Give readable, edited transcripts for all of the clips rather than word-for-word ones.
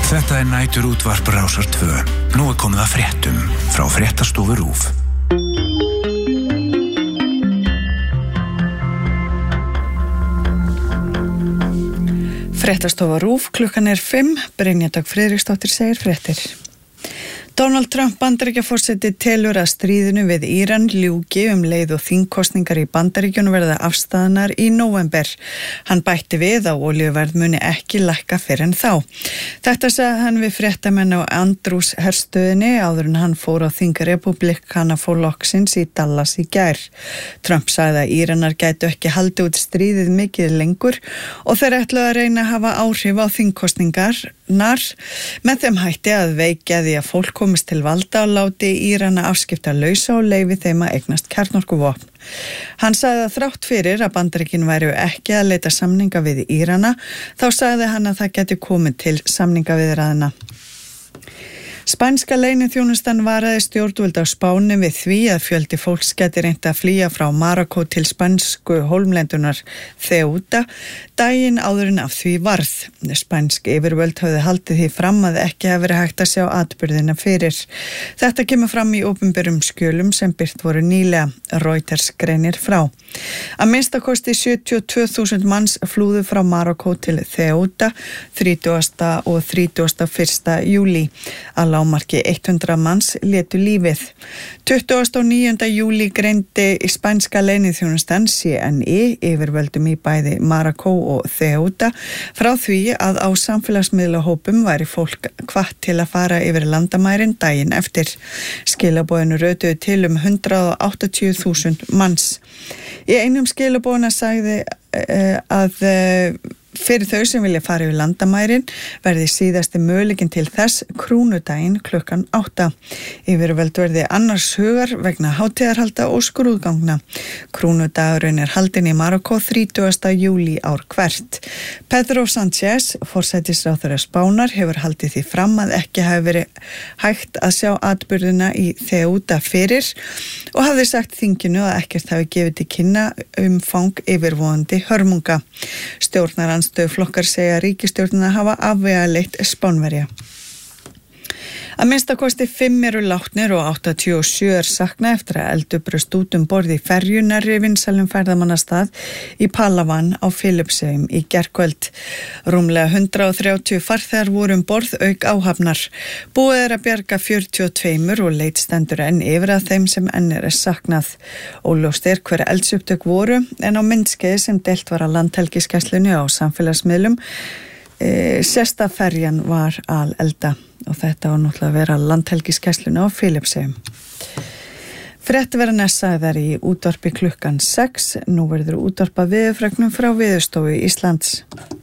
Þetta nætur útvarp Rásar 2. Nú komið að fréttum frá Fréttastofu RÚV. Fréttastofa RÚV, klukkan 5, Brynja Dögg Friðriksdóttir segir fréttir. Donald Trump Bandaríkjaforseti telur að stríðinu við Íran ljúki leið og þingkosningar í Bandaríkjunum verða afstaðnar í nóvember. Hann bætti við að olíuverð muni ekki lækka fyrr en þá. Þetta sagði hann við fréttamenn á Andrews herstöðinni áður en hann fór á þing Republikana flokksins í Dallas í gær. Trump sagði að Íranar gætu ekki haldið út stríðið mikið lengur og þeir ætluðu að reyna að hafa áhrif á þingkosningarnar með þeim hætti að veikja því að fólk komist til valda og láti Írana afskipta lausa og leyfi þeim að eignast kjarnorkuvopn. Hann sagði að þrátt fyrir að Bandaríkin væru ekki að leita samninga við Írana, þá sagði hann að það geti komið til samningaviðræðna. Spænska leyniþjónustan varaði stjórnvöld á Spáni við því að fjöldi fólks gæti reynt að flýja frá Marokkó til spænsku hólmlendunar Ceuta daginn áður en af því varð. Spænsk yfirvöld höfðu haldið því fram að ekki hafi verið hægt að sjá atburðina fyrir. Þetta kemur fram í opinberum skjölum sem birt voru nýlega, Reuters greinir frá. Að minnstakosti 72.000 manns flúðu frá Marokkó til Ceuta 30. og 31. júlí. Að lágmarki 100 manns létu lífið. 29. júlí greindi spænska leyniþjónustan CNI yfirvöldum í bæði Marokkó og Ceuta frá því að á samfélagsmiðlahópum væri fólk hvatt til að fara yfir landamærin daginn eftir. Skilaboðinu rötuðu til 180.000 manns. Í einum skilaboðina sagði að fyrir þau sem vilja fara yfir landamærin verði síðasti möguleikinn til þess krúnudaginn klukkan 8. Yfirvöld verði annars hugar vegna hátíðarhalda og skrúðgangna. Krúnudagurinn haldinn í Marokkó 30. júlí ár hvert. Pedro Sánchez, forsætisráðherra Spánar, hefur haldið því fram að ekki hafi verið hægt að sjá atburðina í Ceuta fyrir og hafði sagt þinginu að ekkert hafi gefið til kynna umfang yfirvofandi hörmunga. Stjórnarandstöðuflokkar segja ríkisstjórnina hafa afvegaleitt Spánverja. Að minnstakosti 5 eru látnir og 87 sakna eftir að eldur braust út borð í ferju nærri vinsælum ferðamannastað í Palawan á Filippseyjum í gærkvöld. Rúmlega 130 farþegar voru borð auk áhafnar. Búið að bjarga 42 og leit stendur enn yfir að þeim sem enn saknað. Óljóst hver eldsupptök voru en á myndskeiði sem deilt var að landhelgisgæslunni á samfélagsmiðlum sérsta ferjan var al elda og þetta var náttúrulega að vera landhelgisgæslunni á Filippseyjum. Frétt verða næstsagðar í útvarpi klukkan 6. Nú verður útvarpa veðurfregnum frá Veðurstofu Íslands.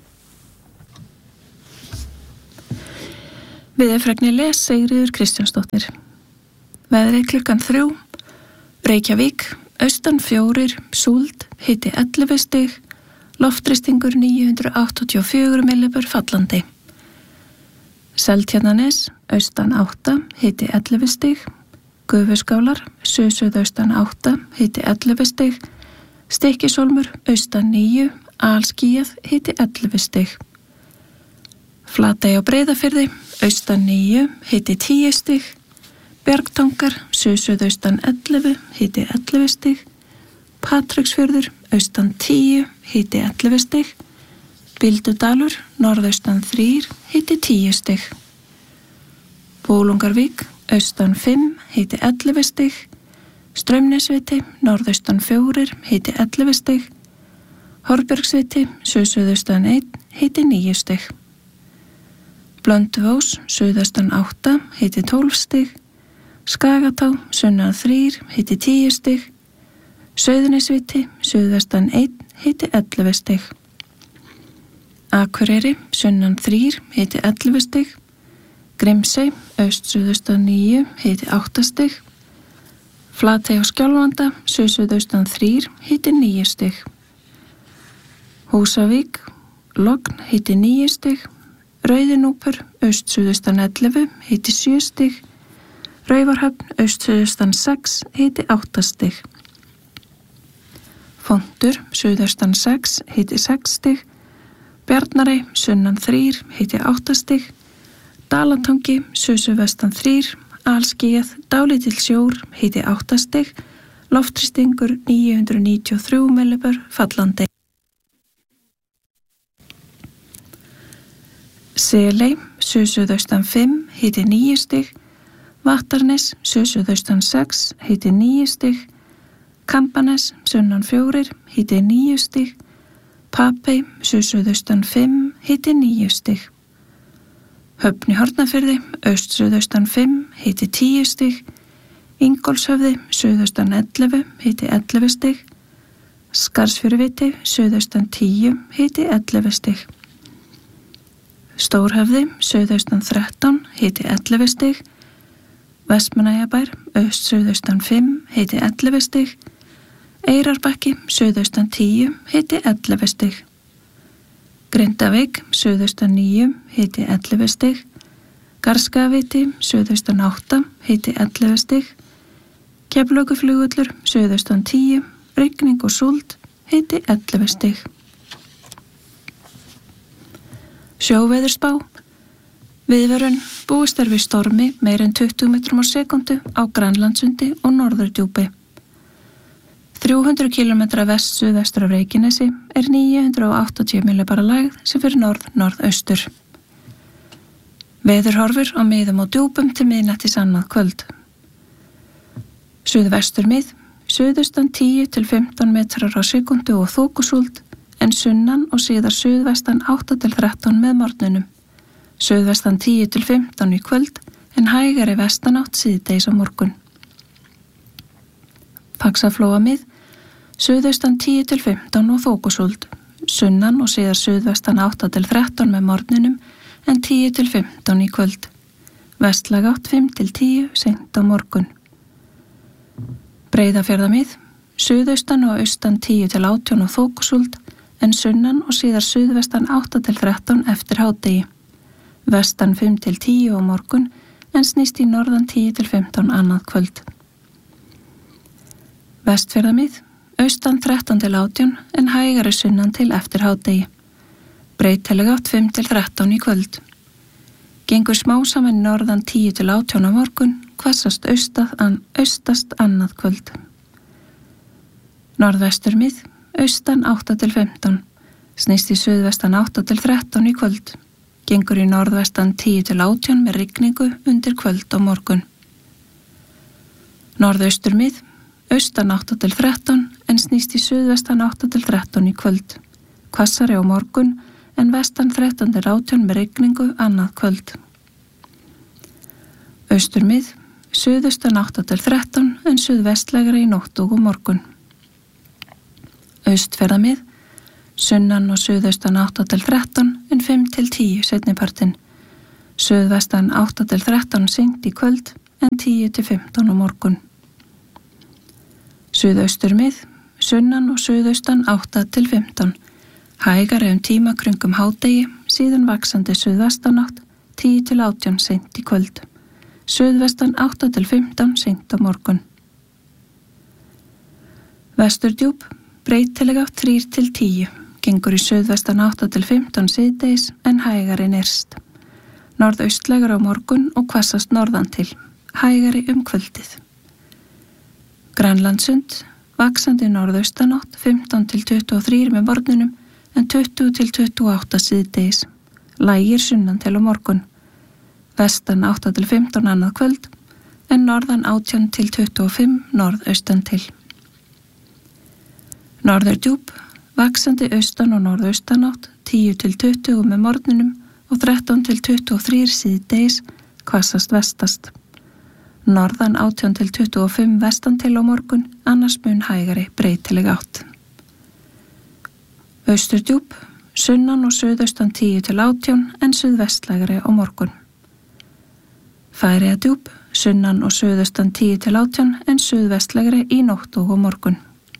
Veðurfregni les Sigríður Kristjánsdóttir. Veðrið klukkan 3. Reykjavík, austan 4, súld, hiti 11 stig, loftþrýstingur 984 millibur fallandi. Seltjarnarnes, austan 8, hiti 11 stig, Gufuskálar, suðaustan 8, hiti 11 stig, Stykkishólmur, austan 9, alskýjað, hiti 11 stig. Flatey á Breiðafirði, austan 9, hiti 10 stig, Bjargtangar, suðaustan 11, hiti 11 stig, Patreksfjörður, austan 10, hiti 11 stig, Bíldudalur, norðaustan 3, hiti 10 stig. Bólungarvík, austan 5, hiti 11 stig, Straumnesviti, norðaustan 4, hiti 11 stig, Hornbjargsviti, suðaustan 1, hiti 9 stig. Blönduvós, suðaustan 8, hiti 12 stig, Skagatá, sunnan 3, hiti 10 stig, Sauðanesviti, suðvestan 1, hiti 11 stig. Akureyri, sunnan 3, hiti 11 stig. Grímsey, aust-suðaustan 9, hiti 8 stig. Flatey á Skjálfanda, suðaustan 3, hiti 9 stig. Húsavík, Logn, hiti 9 stig. Rauðinúpur, aust-suðaustan 11, hiti 7 stig. Raufarhöfn, aust-suðaustan 6, hiti 8 stig. Fontur, suðaustan 6, hiti 6 stig. Bjarnarey, sunnan 3, hiti 8 stig. Dalatangi, suðvestan 3, alskýjað, dálítill sjór, hiti 8 stig, loftþrýstingur 993 millibör, fallandi. Seley, suðaustan 5, hiti 9 stig, Vattarnes, suðaustan 6, hiti 9 stig, Kambanes, sunnan 4, hiti 9 stig, Papey, suðaustan 5, hiti 9 stig. Höfn í Hornafirði, suðaustan 5, hiti 10 stig, Ingólfshöfði, suðaustan 11, hiti 11 stig, Skarðsfjöruviti, suðaustan 10, hiti 11 stig. Stórhöfði, suðaustan 13, hiti 11 stig, Vestmannaeyjabær, suðaustan 5, hiti 11 stig, Eyrarbakki, suðaustan 10, hiti 11 stig. Grindavík, suðaustan 9, hiti 11 stig, Garðskagaviti, suðaustan 8, hiti 11 stig, Keflavíkurflugvöllur, suðaustan 10, rigning og súld, hiti 11 stig. Sjóveðurspá. Viðvörun, búist við stormi meira en 20 metrum á sekundu á Grænlandssundi og Norðurdjúpi. 300 km vest-suðvestur af Reykjanesi 980 millibara lægð sem fyrir norð-norðaustur. Veðurhorfur á miðum og djúpum til miðnættis annað kvöld. Suðvestur mið, suðaustan 10 til 15 metrar á sekundu og þokusúld, en sunnan og síðar suðvestan 8 til 13 með morgnunum. Suðvestan 10 til 15 í kvöld, en hægari vestanátt síðdegis á morgun. Faxaflóa mið, suðaustan 10 til 15 og þokusúld, sunnan og síðar suðvestan 8 til 13 með morgnunum, en 10 til 15 í kvöld. Vestlæg átt 5 til 10 seint á morgun. Breiðafjarðarmið, suðaustan og austan 10 til 18 og þokusúld, en sunnan og síðar suðvestan 8 til 13 eftir hádegi. Vestan 5 til 10 á morgun, en snýst í norðan 10 til 15 annað kvöld. Vestfjarðamið, austan 13 til 18, en hægari sunnan til eftir hádegi. Breytileg átt 5 til 13 í kvöld. Gengur smá saman í norðan 10 til 18 á morgun, hvassast austast annað kvöld. Norðvesturmið, austan 8 til 15, snýst í suðvestan 8 til 13 í kvöld. Gengur í norðvestan 10 til 18 með rigningu undir kvöld á morgun. Norðausturmið, austan 8 til 13, en snýst í suðvestan 8 til 13 í kvöld. Hvassari á morgun, en vestan 13 til 18 með rigningu annað kvöld. Austurmið, suðaustan 8 til 13, en suðvestlægari í nótt og morgun. Austfjarðamið, sunnan og suðaustan 8 til 13, en 5 til 10 seinnipartinn. Suðvestan 8 til 13 seint í kvöld, en 10 til 15 á morgun. Suðausturmið, sunnan og suðaustan 8 til 15, hægari tíma kringum hádegi, síðan vaxandi suðvestanátt 10 til 18 seint í kvöld. Suðvestan 8 til 15 seint á morgun. Vesturdjúp, breytileg átt 3 til 10, gengur í suðvestan 8 til 15 síðdegis, en hægari nyrst. Norðaustlægur á morgun og hvassast norðan til, hægari kvöldið. Grænlandssund, vaxandi norðaustanátt 15 til 23 með morgunum, en 20 til 28 síðdegis, lægir sunnan til á morgun. Vestan 8 til 15 annað kvöld, en norðan 18 til 25 norðaustan til. Norðurdjúp, vaxandi austan og norðaustanátt 10 til 20 með morgunum og 13 til 23 síðdegis, hvassast vestast. Norðan 18 til 25 vestan til á morgun, annars mun hægari breytileg átt. Austurdjúp, sunnan og suðaustan 10 til 18, en suðvestlægari á morgun. Færeyjadjúp, sunnan og suðaustan 10 til 18, en suðvestlægari í nótt og á morgun.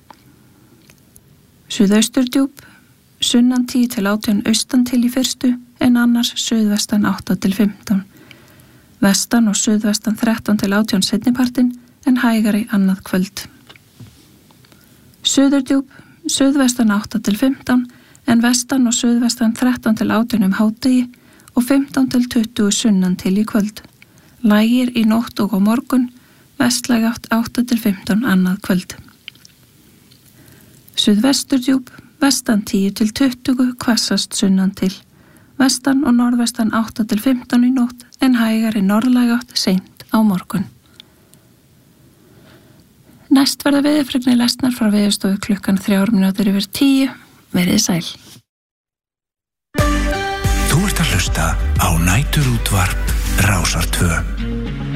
Suðausturdjúp, sunnan 10 til 18 austan til í fyrstu, en annars suðvestan 8 til 15. Vestan og suðvestan 13 til 18 seinnipartinn, en hægari annað kvöld. Suðurdjúp, suðvestan 8 til 15, en vestan og suðvestan 13 til 18 hádegi og 15 til 20 sunnan til í kvöld. Lægir í nótt og á morgun, vestlæg átt 8 til 15 annað kvöld. Suðvesturdjúp, vestan 10 til 20, hvassast sunnan til. Vestan og norðvestan 8 til 15 í nótt, en hægari norðlæg átt seint á morgun. Næst verða veðurfregnir lesnar frá Veðurstofu klukkan 9:03. Verið sæl. Þú ert að hlusta á Næturútvarp Rásar 2.